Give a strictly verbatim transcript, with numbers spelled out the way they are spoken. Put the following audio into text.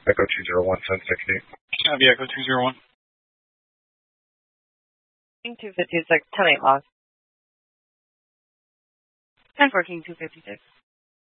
Echo two zero one, ten sixty. Copy, Echo two zero one. two fifty-six, ten eight lost. ten fourteen, two fifty-six.